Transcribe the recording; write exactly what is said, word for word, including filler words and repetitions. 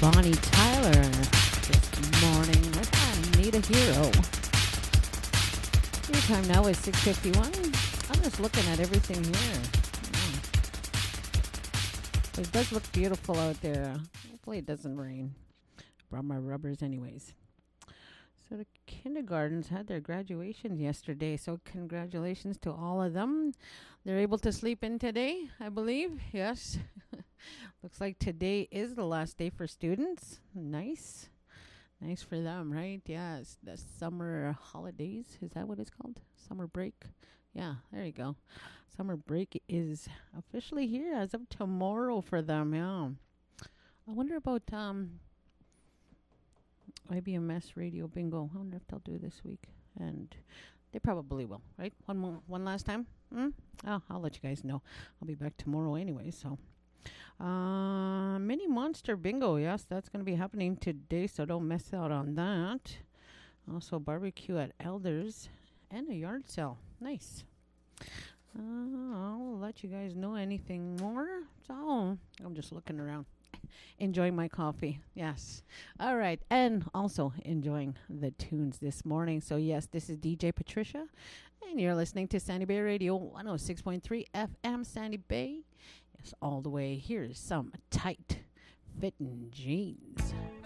Bonnie Tyler this morning with I Need a Hero. Your time now is six fifty-one. I'm just looking at everything here. Yeah. It does look beautiful out there. Hopefully it doesn't rain. Brought my rubbers anyways. So the kindergartens had their graduations yesterday, so congratulations to all of them. They're able to sleep in today, I believe. Yes. Looks like today is the last day for students. Nice. Nice for them, right? Yeah, it's the summer holidays. Is that what it's called? Summer break? Yeah, there you go. Summer break is officially here as of tomorrow for them, yeah. I wonder about um, I B M S Radio Bingo. I wonder if they'll do this week. And they probably will, right? One more, one last time? Mm? Oh, I'll let you guys know. I'll be back tomorrow anyway, so... Uh, Mini Monster Bingo. Yes, that's going to be happening today, so don't miss out on that. Also, barbecue at Elders and a yard sale. Nice. Uh, I'll let you guys know anything more. So, I'm just looking around. Enjoying my coffee. Yes. All right. And also enjoying the tunes this morning. So, yes, this is D J Patricia, and you're listening to Sandy Bay Radio one oh six point three F M Sandy Bay. All the way. Here's some tight fitting jeans.